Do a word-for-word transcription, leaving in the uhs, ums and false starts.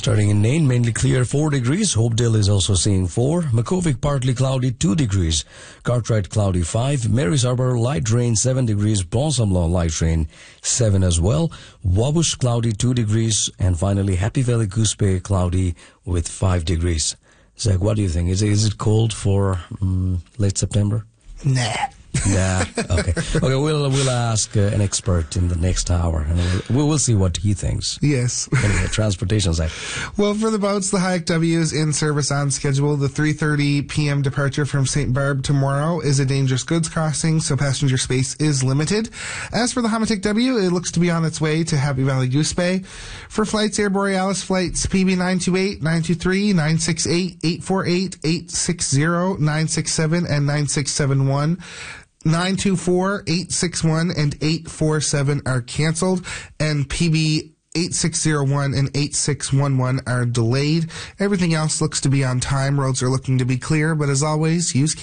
Starting in Nain, mainly clear, four degrees. Hopedale is also seeing four. Makovic, partly cloudy, two degrees. Cartwright, cloudy, five. Mary's Harbour, light rain, seven degrees. Blossom-Law, light rain, seven as well. Wabush, cloudy, two degrees. And finally, Happy Valley, Goose Bay, cloudy with five degrees. Zach, what do you think? Is it, is it cold for um, late September? Nah. Yeah. Okay. Okay. We'll we'll ask uh, an expert in the next hour, and we'll we'll see what he thinks. Yes. Anyway, transportation side. Well, for the boats, the Hayek W is in service on schedule. The three thirty p.m. departure from Saint Barb tomorrow is a dangerous goods crossing, so passenger space is limited. As for the Hamatic W, it looks to be on its way to Happy Valley Goose Bay. For flights, Air Borealis flights P B nine two eight, nine two three, nine six eight, eight four eight, eight six zero, nine six seven, and nine six seven one. nine two four, eight six one, and eight four seven are canceled, and P B eight six zero one and eight six one one are delayed. Everything else looks to be on time. Roads are looking to be clear, but as always, use